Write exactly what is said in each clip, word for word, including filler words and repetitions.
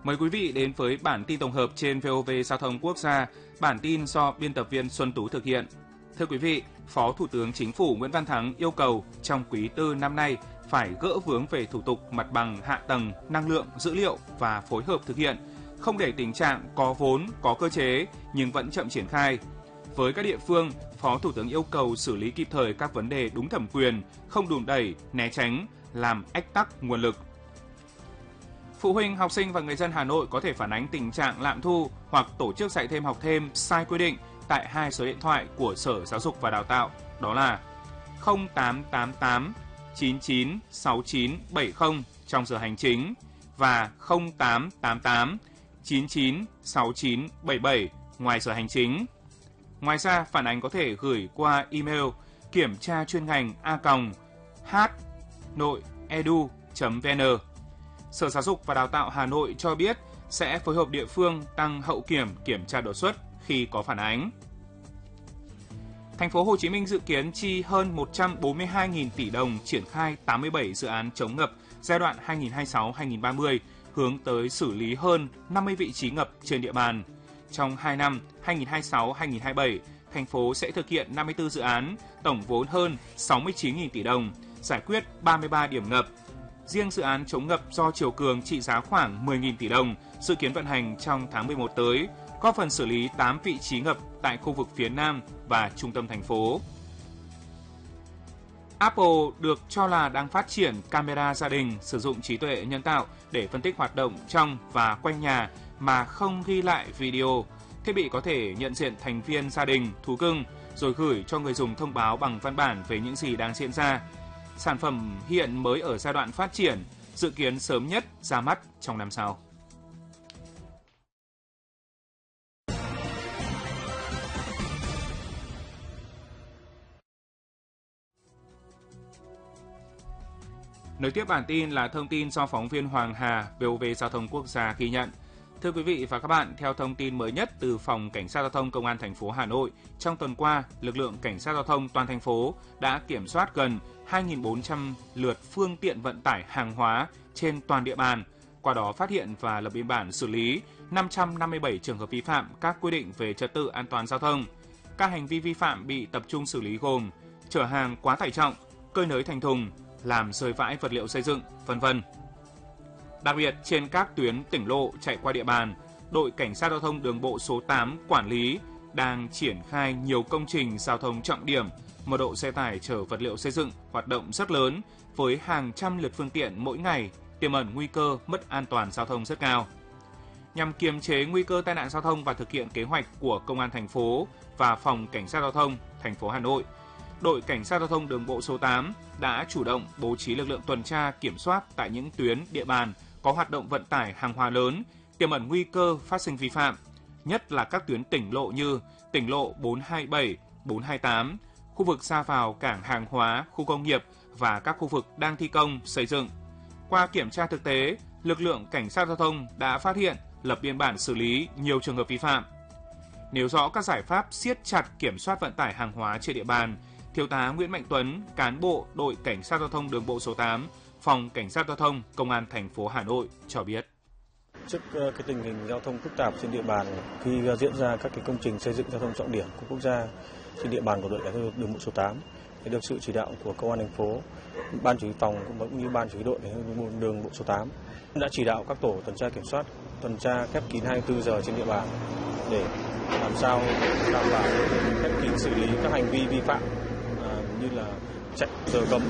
Mời quý vị đến với bản tin tổng hợp trên vê o vê Giao thông Quốc gia, bản tin do biên tập viên Xuân Tú thực hiện. Thưa quý vị, Phó Thủ tướng Chính phủ Nguyễn Văn Thắng yêu cầu trong quý tư năm nay phải gỡ vướng về thủ tục mặt bằng hạ tầng, năng lượng, dữ liệu và phối hợp thực hiện, không để tình trạng có vốn, có cơ chế nhưng vẫn chậm triển khai. Với các địa phương, Phó Thủ tướng yêu cầu xử lý kịp thời các vấn đề đúng thẩm quyền, không đùn đẩy, né tránh, làm ách tắc nguồn lực. Phụ huynh, học sinh và người dân Hà Nội có thể phản ánh tình trạng lạm thu hoặc tổ chức dạy thêm học thêm sai quy định tại hai số điện thoại của Sở Giáo dục và Đào tạo, đó là không tám tám tám chín chín sáu chín bảy không trong giờ hành chính và không tám tám tám chín chín sáu chín bảy bảy ngoài giờ hành chính. Ngoài ra, phản ánh có thể gửi qua email kiểm tra chuyên ngành a còng hát nội edu chấm vê en. Sở Giáo dục và Đào tạo Hà Nội cho biết sẽ phối hợp địa phương tăng hậu kiểm kiểm tra đột xuất khi có phản ánh. Thành phố Hồ Chí Minh dự kiến chi hơn một trăm bốn mươi hai nghìn tỷ đồng triển khai tám mươi bảy dự án chống ngập giai đoạn hai nghìn không trăm hai mươi sáu đến hai nghìn không trăm ba mươi, hướng tới xử lý hơn năm mươi vị trí ngập trên địa bàn. Trong hai năm hai nghìn không trăm hai mươi sáu đến hai nghìn không trăm hai mươi bảy, thành phố sẽ thực hiện năm mươi tư dự án, tổng vốn hơn sáu mươi chín nghìn tỷ đồng, giải quyết ba mươi ba điểm ngập. Riêng dự án chống ngập do chiều cường trị giá khoảng mười nghìn tỷ đồng, dự kiến vận hành trong tháng mười một tới, góp phần xử lý tám vị trí ngập tại khu vực phía Nam và trung tâm thành phố. Apple được cho là đang phát triển camera gia đình sử dụng trí tuệ nhân tạo để phân tích hoạt động trong và quanh nhà mà không ghi lại video. Thiết bị có thể nhận diện thành viên gia đình, thú cưng, rồi gửi cho người dùng thông báo bằng văn bản về những gì đang diễn ra. Sản phẩm hiện mới ở giai đoạn phát triển, dự kiến sớm nhất ra mắt trong năm sau. Nối tiếp bản tin là thông tin do phóng viên Hoàng Hà, vê o vê Giao thông Quốc gia ghi nhận. Thưa quý vị và các bạn, theo thông tin mới nhất từ Phòng Cảnh sát Giao thông Công an thành phố Hà Nội, trong tuần qua, lực lượng Cảnh sát Giao thông toàn thành phố đã kiểm soát gần hai nghìn bốn trăm lượt phương tiện vận tải hàng hóa trên toàn địa bàn, qua đó phát hiện và lập biên bản xử lý năm trăm năm mươi bảy trường hợp vi phạm các quy định về trật tự an toàn giao thông. Các hành vi vi phạm bị tập trung xử lý gồm chở hàng quá tải trọng, cơi nới thành thùng, làm rơi vãi vật liệu xây dựng, vân vân. Đặc biệt, trên các tuyến tỉnh lộ chạy qua địa bàn, đội Cảnh sát Giao thông đường bộ số tám quản lý đang triển khai nhiều công trình giao thông trọng điểm, mật độ xe tải chở vật liệu xây dựng hoạt động rất lớn với hàng trăm lượt phương tiện mỗi ngày, tiềm ẩn nguy cơ mất an toàn giao thông rất cao. Nhằm kiềm chế nguy cơ tai nạn giao thông và thực hiện kế hoạch của Công an thành phố và Phòng Cảnh sát Giao thông thành phố Hà Nội, đội Cảnh sát Giao thông đường bộ số tám đã chủ động bố trí lực lượng tuần tra kiểm soát tại những tuyến địa bàn có hoạt động vận tải hàng hóa lớn, tiềm ẩn nguy cơ phát sinh vi phạm, nhất là các tuyến tỉnh lộ như tỉnh lộ bốn hai bảy, bốn hai tám, khu vực ra vào cảng hàng hóa, khu công nghiệp và các khu vực đang thi công, xây dựng. Qua kiểm tra thực tế, lực lượng Cảnh sát Giao thông đã phát hiện, lập biên bản xử lý nhiều trường hợp vi phạm. Nêu rõ các giải pháp siết chặt kiểm soát vận tải hàng hóa trên địa bàn, Thiếu tá Nguyễn Mạnh Tuấn, cán bộ đội Cảnh sát Giao thông đường bộ số tám, Phòng Cảnh sát Giao thông Công an thành phố Hà Nội cho biết. Trước cái tình hình giao thông phức tạp trên địa bàn, khi diễn ra các cái công trình xây dựng giao thông trọng điểm của quốc gia trên địa bàn của đội Cảnh sát đường bộ số tám, thì được sự chỉ đạo của Công an thành phố, Ban chỉ huy phòng cũng như Ban chỉ huy đội đường bộ số tám đã chỉ đạo các tổ tuần tra kiểm soát, tuần tra khép kín hai mươi tư giờ trên địa bàn để làm sao đảm bảo khép kín xử lý các hành vi vi phạm à, như là chạy giờ cấm,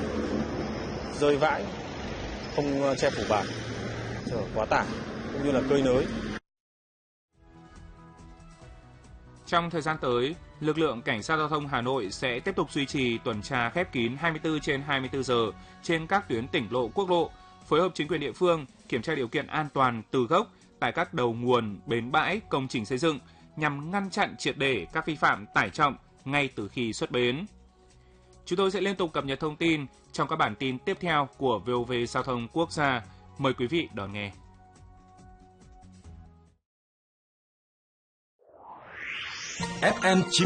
rơi vãi, không che phủ bạt, chở quá tải cũng như là cơi nới. Trong thời gian tới, lực lượng Cảnh sát Giao thông Hà Nội sẽ tiếp tục duy trì tuần tra khép kín hai mươi tư trên hai mươi tư giờ trên các tuyến tỉnh lộ, quốc lộ, phối hợp chính quyền địa phương kiểm tra điều kiện an toàn từ gốc tại các đầu nguồn, bến bãi, công trình xây dựng nhằm ngăn chặn triệt để các vi phạm tải trọng ngay từ khi xuất bến. Chúng tôi sẽ liên tục cập nhật thông tin trong các bản tin tiếp theo của vê o vê Giao thông Quốc gia. Mời quý vị đón nghe. ép em